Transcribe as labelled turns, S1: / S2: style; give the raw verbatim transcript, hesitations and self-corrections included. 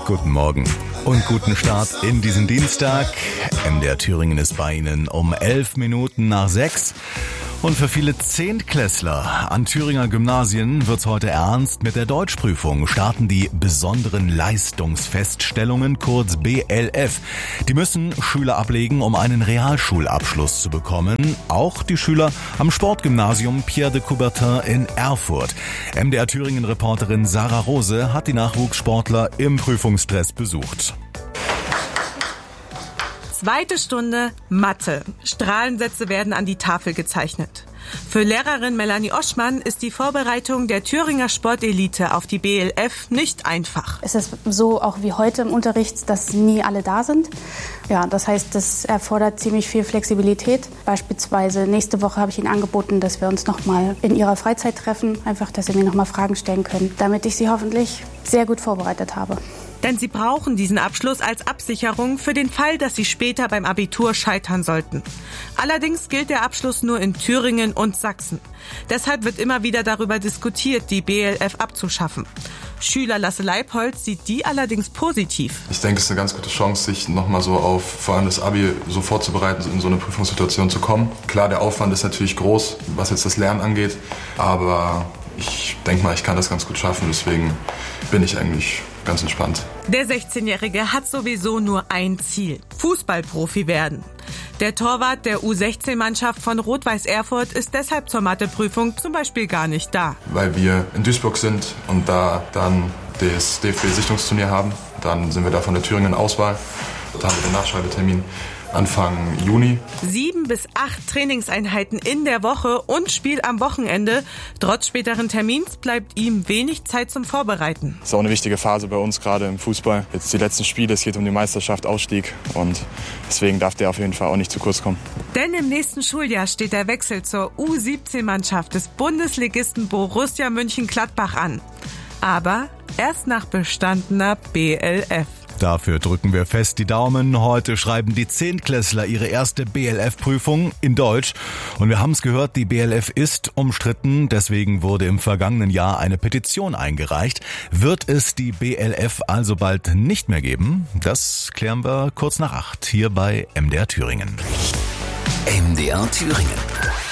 S1: Guten Morgen und guten Start in diesen Dienstag. M D R Thüringen ist bei Ihnen um elf Minuten nach sechs. Und für viele Zehntklässler an Thüringer Gymnasien wird's heute ernst. Mit der Deutschprüfung starten die besonderen Leistungsfeststellungen, kurz B L F. Die müssen Schüler ablegen, um einen Realschulabschluss zu bekommen. Auch die Schüler am Sportgymnasium Pierre de Coubertin in Erfurt. M D R Thüringen-Reporterin Sarah Rose hat die Nachwuchssportler im Prüfungsstress besucht.
S2: Zweite Stunde Mathe. Strahlensätze werden an die Tafel gezeichnet. Für Lehrerin Melanie Oschmann ist die Vorbereitung der Thüringer Sportelite auf die B L F nicht einfach.
S3: Es ist so auch wie heute im Unterricht, dass nie alle da sind. Ja, das heißt, das erfordert ziemlich viel Flexibilität. Beispielsweise nächste Woche habe ich Ihnen angeboten, dass wir uns noch mal in Ihrer Freizeit treffen, einfach, dass Sie mir noch mal Fragen stellen können, damit ich Sie hoffentlich sehr gut vorbereitet habe.
S2: Denn sie brauchen diesen Abschluss als Absicherung für den Fall, dass sie später beim Abitur scheitern sollten. Allerdings gilt der Abschluss nur in Thüringen und Sachsen. Deshalb wird immer wieder darüber diskutiert, die B L F abzuschaffen. Schüler Lasse Leibholz sieht die allerdings positiv.
S4: Ich denke, es ist eine ganz gute Chance, sich nochmal so auf vor allem das Abi so vorzubereiten, in so eine Prüfungssituation zu kommen. Klar, der Aufwand ist natürlich groß, was jetzt das Lernen angeht, aber ich denke mal, ich kann das ganz gut schaffen, deswegen bin ich eigentlich ganz entspannt.
S2: Der sechzehnjährige hat sowieso nur ein Ziel: Fußballprofi werden. Der Torwart der U sechzehn Mannschaft von Rot-Weiß Erfurt ist deshalb zur Matheprüfung zum Beispiel gar nicht da.
S4: Weil wir in Duisburg sind und da dann das D F B-Sichtungsturnier haben, dann sind wir da von der Thüringen Auswahl. Da haben wir den Nachschreibetermin Anfang Juni.
S2: Sieben bis acht Trainingseinheiten in der Woche und Spiel am Wochenende. Trotz späteren Termins bleibt ihm wenig Zeit zum Vorbereiten.
S5: Das ist auch eine wichtige Phase bei uns, gerade im Fußball. Jetzt die letzten Spiele, es geht um die Meisterschaft, Ausstieg. Und deswegen darf der auf jeden Fall auch nicht zu kurz kommen.
S2: Denn im nächsten Schuljahr steht der Wechsel zur U siebzehn Mannschaft des Bundesligisten Borussia Mönchengladbach an. Aber erst nach bestandener B L F.
S1: Dafür drücken wir fest die Daumen. Heute schreiben die Zehntklässler ihre erste B L F-Prüfung in Deutsch. Und wir haben es gehört, die B L F ist umstritten. Deswegen wurde im vergangenen Jahr eine Petition eingereicht. Wird es die B L F also bald nicht mehr geben? Das klären wir kurz nach acht hier bei M D R Thüringen.
S6: M D R Thüringen.